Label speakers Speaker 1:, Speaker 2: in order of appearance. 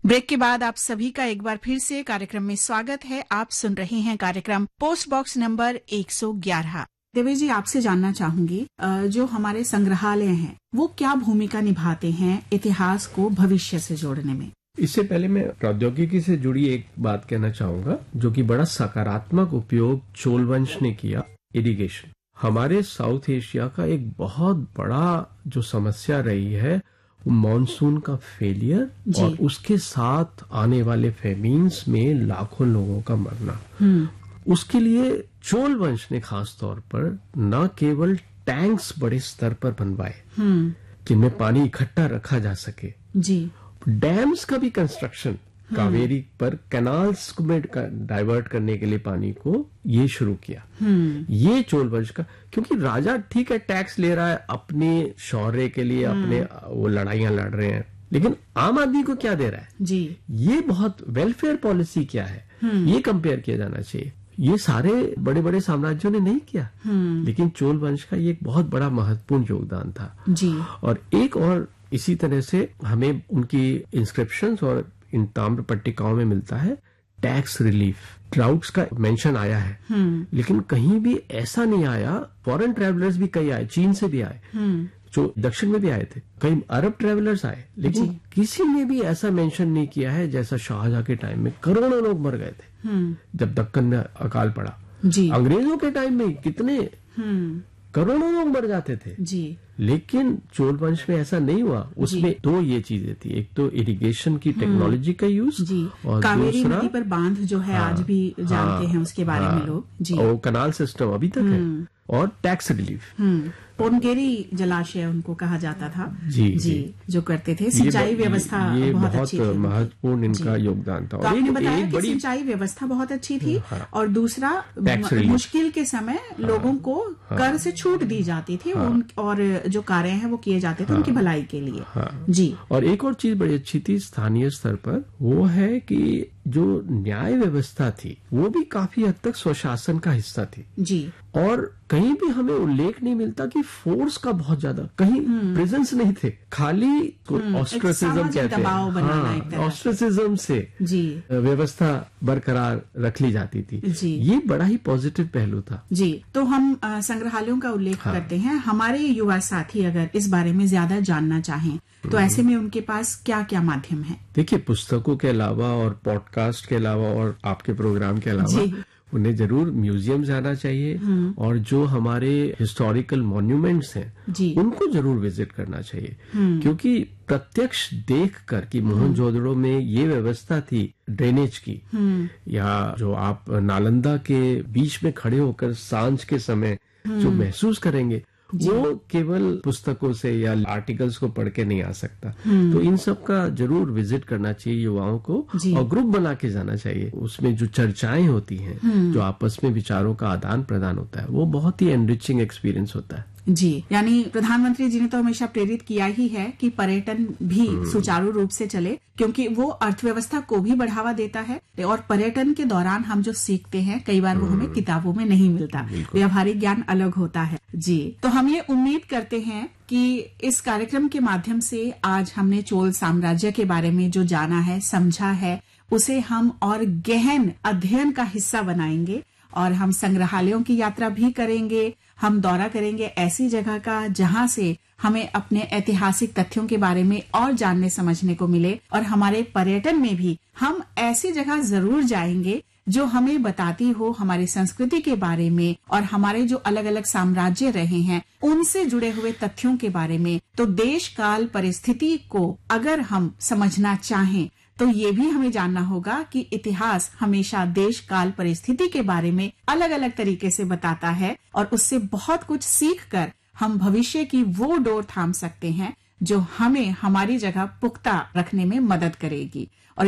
Speaker 1: Break के बाद आप सभी का एक बार फिर से कार्यक्रम में स्वागत है। आप सुन रहे हैं कार्यक्रम पोस्ट बॉक्स नंबर 111। देवेश जी, आपसे जानना चाहूंगी, जो हमारे संग्रहालय हैं वो क्या भूमिका निभाते हैं इतिहास को भविष्य से जोड़ने में?
Speaker 2: इससे पहले मैं प्रौद्योगिकी से जुड़ी एक बात कहना चाहूंगा, जो कि बड़ा सकारात्मक उपयोग चोल वंश ने किया। इरिगेशन हमारे साउथ एशिया का एक बहुत बड़ा जो समस्या रही है, मॉनसून का फेलियर और उसके साथ आने वाले फेमीन्स में लाखों लोगों का मरना। उसके लिए चोल वंश ने खास तौर पर न केवल टैंक्स बड़े स्तर पर बनवाए जिनमें पानी इकट्ठा रखा जा सके, डैम्स का भी कंस्ट्रक्शन, कावेरी पर कैनाल्स में डाइवर्ट करने के लिए पानी को ये शुरू किया। ये चोल वंश का, क्योंकि राजा ठीक है टैक्स ले रहा है अपने शौर्य के लिए, अपने वो लड़ाइयां लड़ रहे हैं, लेकिन आम आदमी को क्या दे रहा है जी? ये बहुत वेलफेयर पॉलिसी क्या है, ये कंपेयर किया जाना चाहिए। ये सारे बड़े बड़े साम्राज्यों ने नहीं किया, लेकिन चोल वंश का ये एक बहुत बड़ा महत्वपूर्ण योगदान था जी। और एक और इसी तरह से हमें उनकी इंस्क्रिप्शंस और इन ताम्र पट्टिकाओं में मिलता है टैक्स रिलीफ। ड्राउट्स का मेंशन आया है, लेकिन कहीं भी ऐसा नहीं आया। फॉरेन ट्रैवलर्स भी कई आए, चीन से भी आए, जो दक्षिण में भी आए थे, कई अरब ट्रैवलर्स आए, लेकिन किसी ने भी ऐसा मेंशन नहीं किया है जैसा शाहजहां के टाइम में करोड़ों लोग मर गए थे जब दक्कन में अकाल पड़ा। अंग्रेजों के टाइम में कितने करोड़ों लोग मर जाते थे जी। लेकिन चोल वंश में ऐसा नहीं हुआ। उसमें दो ये चीजें थी, एक तो इरिगेशन की टेक्नोलॉजी का यूज और
Speaker 1: कावेरी नदी पर बांध जो है आज भी जानते हैं उसके बारे में लोग जी।
Speaker 2: और कनाल सिस्टम अभी तक है, और टैक्स रिलीफ।
Speaker 1: पोनगेरी जलाशय उनको कहा जाता था
Speaker 2: जी,
Speaker 1: जो करते थे। सिंचाई व्यवस्था
Speaker 2: ये
Speaker 1: बहुत अच्छी थी,
Speaker 2: महत्वपूर्ण इनका योगदान था।
Speaker 1: तो आपने बताया कि सिंचाई व्यवस्था बहुत अच्छी थी, और दूसरा मुश्किल के समय लोगों को कर से छूट दी जाती थी, और जो कार्य हैं वो किए जाते थे उनकी भलाई के लिए जी।
Speaker 2: और एक और चीज बड़ी अच्छी थी स्थानीय स्तर पर, वो है कि जो न्याय व्यवस्था थी वो भी काफी हद तक स्वशासन का हिस्सा थी जी। और कहीं भी हमें उल्लेख नहीं मिलता कि फोर्स का बहुत ज्यादा, कहीं प्रेजेंस नहीं थे, खाली ऑस्ट्रेसिज्म कहते हैं, ऑस्ट्रेसिज्म से जी व्यवस्था बरकरार रख ली जाती थी जी। ये बड़ा ही पॉजिटिव पहलू था
Speaker 1: जी। तो हम संग्रहालयों का उल्लेख करते हैं। हमारे युवा साथी अगर इस बारे में ज्यादा जानना चाहें तो ऐसे में उनके पास क्या क्या माध्यम है?
Speaker 2: देखिए, पुस्तकों के अलावा और पॉडकास्ट के अलावा और आपके प्रोग्राम के अलावा उन्हें जरूर म्यूजियम जाना चाहिए, और जो हमारे हिस्टोरिकल मॉन्यूमेंट्स हैं उनको जरूर विजिट करना चाहिए, क्योंकि प्रत्यक्ष देखकर कि मोहनजोदड़ो में ये व्यवस्था थी ड्रेनेज की, या जो आप नालंदा के बीच में खड़े होकर सांझ के समय जो महसूस करेंगे, वो केवल पुस्तकों से या आर्टिकल्स को पढ़ के नहीं आ सकता। तो इन सब का जरूर विजिट करना चाहिए युवाओं को, और ग्रुप बना के जाना चाहिए। उसमें जो चर्चाएं होती हैं, जो आपस में विचारों का आदान प्रदान होता है, वो बहुत ही एनरिचिंग एक्सपीरियंस होता है
Speaker 1: जी। यानी प्रधानमंत्री जी ने तो हमेशा प्रेरित किया ही है कि पर्यटन भी सुचारू रूप से चले, क्योंकि वो अर्थव्यवस्था को भी बढ़ावा देता है, और पर्यटन के दौरान हम जो सीखते हैं कई बार वो हमें किताबों में नहीं मिलता, व्यावहारिक ज्ञान अलग होता है जी। तो हम ये उम्मीद करते हैं कि इस कार्यक्रम के माध्यम से आज हमने चोल साम्राज्य के बारे में जो जाना है, समझा है, उसे हम और गहन अध्ययन का हिस्सा बनाएंगे, और हम संग्रहालयों की यात्रा भी करेंगे। हम दौरा करेंगे ऐसी जगह का जहां से हमें अपने ऐतिहासिक तथ्यों के बारे में और जानने समझने को मिले, और हमारे पर्यटन में भी हम ऐसी जगह जरूर जाएंगे जो हमें बताती हो हमारी संस्कृति के बारे में, और हमारे जो अलग अलग साम्राज्य रहे हैं उनसे जुड़े हुए तथ्यों के बारे में। तो देश काल परिस्थिति को अगर हम समझना चाहें तो ये भी हमें जानना होगा कि इतिहास हमेशा देश काल परिस्थिति के बारे में अलग अलग तरीके से बताता है, और उससे बहुत कुछ सीखकर हम भविष्य की वो डोर थाम सकते हैं जो हमें हमारी जगह पुख्ता रखने में मदद करेगी।